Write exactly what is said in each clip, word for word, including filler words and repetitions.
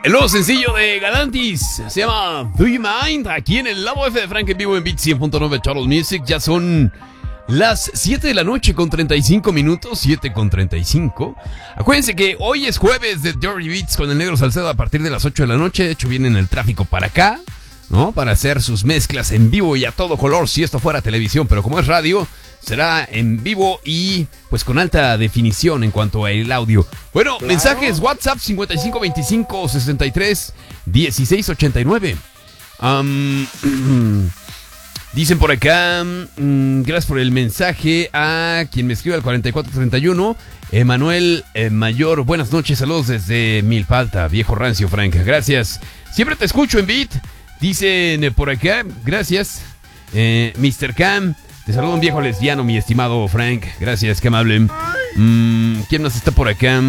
El nuevo sencillo de Galantis se llama Do You Mind, aquí en el Labo F de Frank en vivo en Beat cien punto nueve Charles Music. Ya son las siete de la noche con treinta y cinco minutos, siete con treinta y cinco. Acuérdense que hoy es jueves de Dirty Beats con el Negro Salcedo a partir de las ocho de la noche. De hecho, vienen el tráfico para acá, ¿no? Para hacer sus mezclas en vivo y a todo color si esto fuera televisión. Pero como es radio, será en vivo y pues con alta definición en cuanto al audio. Bueno, claro. Mensajes WhatsApp cincuenta y cinco veinticinco sesenta y tres dieciséis ochenta y nueve. Um, dicen por acá, um, gracias por el mensaje a quien me escribe al cuarenta y cuatro treinta y uno. Emanuel eh, Mayor, buenas noches, saludos desde Milpalta, viejo rancio Frank. Gracias, siempre te escucho en Beat. Dicen por acá, gracias, eh, mister Cam. Te saludo un viejo lesbiano, mi estimado Frank. Gracias, qué amable. Mm, ¿Quién más está por acá?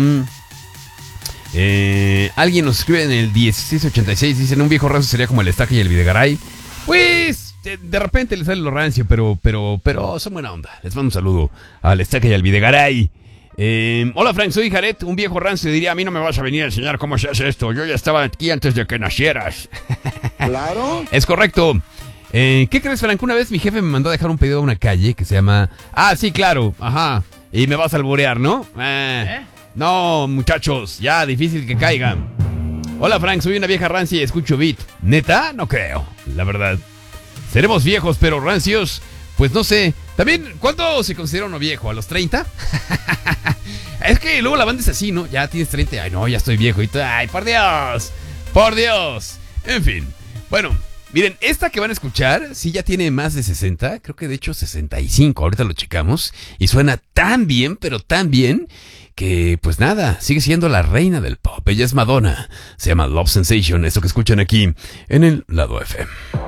Eh, alguien nos escribe en el dieciséis ochenta y seis. Dicen, un viejo rancio sería como el Estaca y el Videgaray. Pues, de, de repente les sale lo rancio, pero, pero, pero son buena onda. Les mando un saludo al Estaca y al Videgaray. Eh, hola Frank, soy Jared. Un viejo rancio diría, a mí no me vas a venir a enseñar cómo se hace esto. Yo ya estaba aquí antes de que nacieras. Claro. Es correcto. Eh, ¿Qué crees, Frank? Una vez mi jefe me mandó a dejar un pedido a una calle que se llama... Ah, sí, claro, ajá. Y me vas a alburear, ¿no? Eh, ¿Eh? No, muchachos, ya, difícil que caigan. Hola, Frank, soy una vieja rancia y escucho Beat. ¿Neta? No creo, la verdad. Seremos viejos, pero rancios, pues no sé. También, ¿cuándo se considera uno viejo? ¿A los treinta? Es que luego la banda es así, ¿no? Ya tienes treinta, ay, no, ya estoy viejo y todo. Ay, por Dios, por Dios. En fin, bueno... Miren, esta que van a escuchar, sí ya tiene más de sesenta, creo que de hecho sesenta y cinco, ahorita lo checamos, y suena tan bien, pero tan bien, que pues nada, sigue siendo la reina del pop. Ella es Madonna, se llama Love Sensation, esto que escuchan aquí en el Lado F M.